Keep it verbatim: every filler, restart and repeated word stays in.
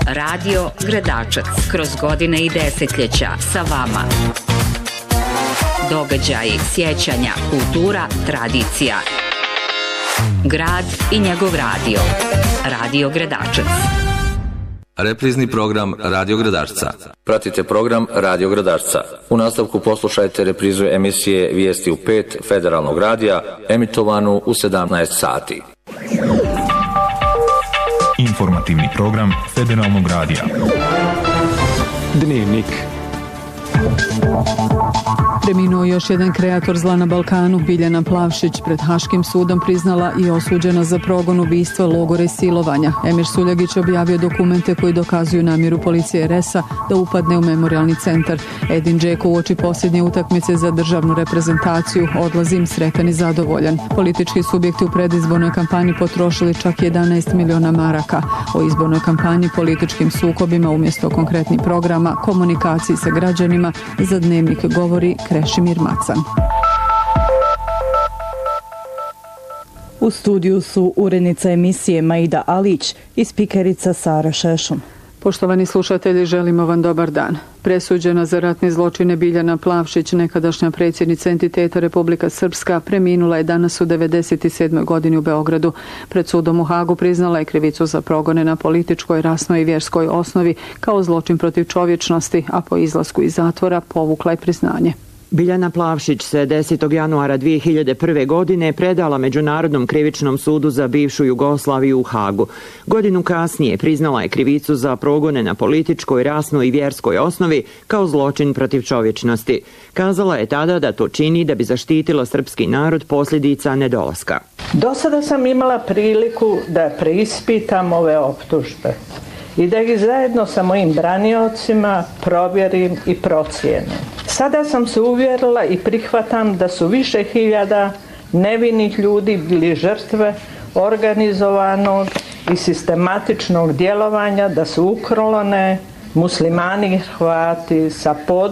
Radio Gradačac. Kroz godine i desetljeća sa vama. Događaji, sjećanja, kultura, tradicija. Grad i njegov radio. Radio Gradačac. Reprizni program Radio Gradačca. Pratite program Radio Gradačca. U nastavku poslušajte reprizu emisije Vijesti u pet Federalnog radija, emitovanu u sedamnaest sati. Informativni program Federalnog radija. Dnevnik. Preminuo još jedan kreator zla na Balkanu. Biljana Plavšić pred Haškim sudom priznala i osuđena za progon ubistva, logore i silovanja. Emir Suljagić objavio dokumente koji dokazuju namjeru policije er es a da upadne u memorialni centar. Edin Džeko uoči posljednje utakmice za državnu reprezentaciju odlazim sretan i zadovoljan. Politički subjekti u predizbornoj kampanji potrošili čak jedanaest miliona maraka. O izbornoj kampanji, političkim sukobima umjesto konkretnih programa, komunikaciji sa građanima za Dnevnik govori Krešimir Macan. U studiju su urednica emisije Maida Alić i spikerica Sara Šešum. Poštovani slušatelji, želimo vam dobar dan. Presuđena za ratne zločine Biljana Plavšić, nekadašnja predsjednica entiteta Republika Srpska, preminula je danas u devedeset sedmoj godini u Beogradu. Pred sudom u Hagu priznala je krivicu za progone na političkoj, rasnoj i vjerskoj osnovi kao zločin protiv čovječnosti, a po izlasku iz zatvora povukla je priznanje. Biljana Plavšić se desetog januara dvije hiljade prve. godine predala Međunarodnom krivičnom sudu za bivšu Jugoslaviju u Hagu. Godinu kasnije priznala je krivicu za progone na političkoj, rasnoj i vjerskoj osnovi kao zločin protiv čovječnosti. Kazala je tada da to čini da bi zaštitila srpski narod posljedica nedolaska. Do sada sam imala priliku da preispitam ove optužbe i da ih zajedno sa mojim braniocima provjerim i procijenim. Sada sam se uvjerila i prihvatam da su više hiljada nevinih ljudi bili žrtve organizovanog i sistematičnog djelovanja da su uklone muslimani i Hrvati sa područja